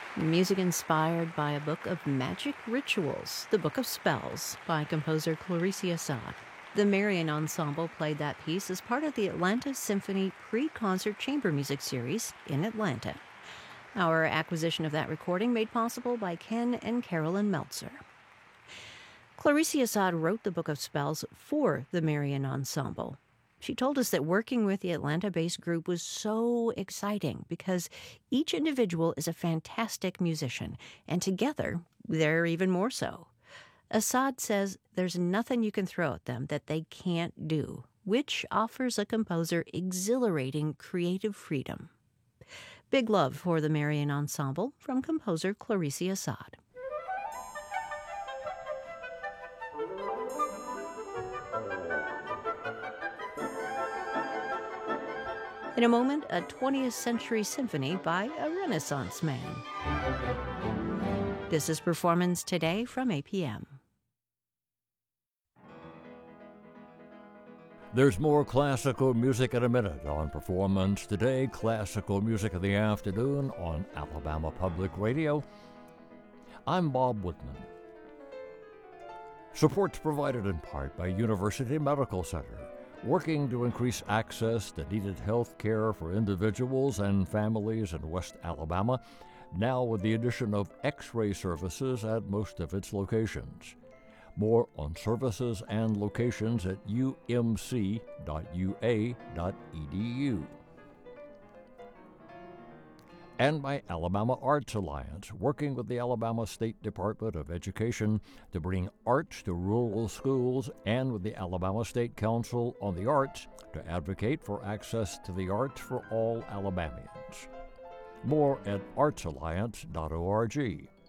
Music inspired by a book of magic rituals, The Book of Spells, by composer Clarice Assad. The Marian Ensemble played that piece as part of the Atlanta Symphony pre-concert chamber music series in Atlanta. Our acquisition of that recording made possible by Ken and Carolyn Meltzer. Clarice Assad wrote The Book of Spells for the Marian Ensemble. She told us that working with the Atlanta-based group was so exciting because each individual is a fantastic musician, and together, they're even more so. Assad says there's nothing you can throw at them that they can't do, which offers a composer exhilarating creative freedom. Big love for the Marian Ensemble from composer Clarice Assad. In a moment, a 20th century symphony by a Renaissance man. This is Performance Today from APM. There's more classical music in a minute on Performance Today, classical music in the afternoon on Alabama Public Radio. I'm Bob Woodman. Support's provided in part by University Medical Center, working to increase access to needed health care for individuals and families in West Alabama, now with the addition of X-ray services at most of its locations. More on services and locations at umc.ua.edu. And by Alabama Arts Alliance, working with the Alabama State Department of Education to bring arts to rural schools, and with the Alabama State Council on the Arts to advocate for access to the arts for all Alabamians. More at artsalliance.org.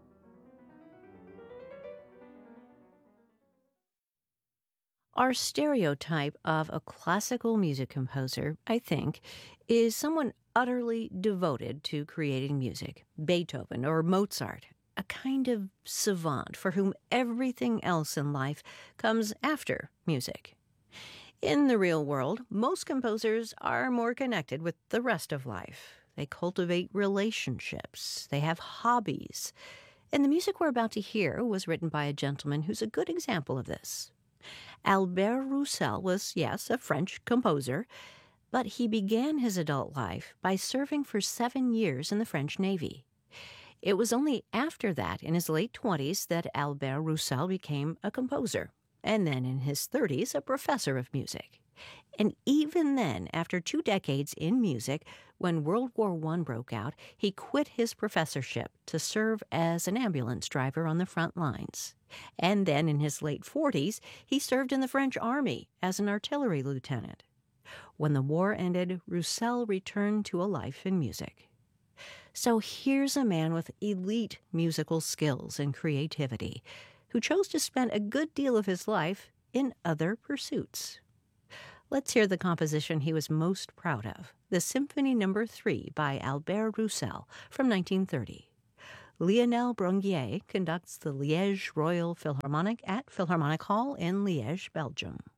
Our stereotype of a classical music composer, I think, is someone utterly devoted to creating music. Beethoven or Mozart, a kind of savant for whom everything else in life comes after music. In the real world, most composers are more connected with the rest of life. They cultivate relationships. They have hobbies. And the music we're about to hear was written by a gentleman who's a good example of this. Albert Roussel was, yes, a French composer, but he began his adult life by serving for 7 years in the French Navy. It was only after that, in his late 20s, that Albert Roussel became a composer, and then in his 30s, a professor of music. And even then, after 2 decades in music, when World War I broke out, he quit his professorship to serve as an ambulance driver on the front lines. And then in his late 40s, he served in the French army as an artillery lieutenant. When the war ended, Roussel returned to a life in music. So here's a man with elite musical skills and creativity who chose to spend a good deal of his life in other pursuits. Let's hear the composition he was most proud of, the Symphony No. 3 by Albert Roussel from 1930. Lionel Bronguier conducts the Liège Royal Philharmonic at Philharmonic Hall in Liège, Belgium.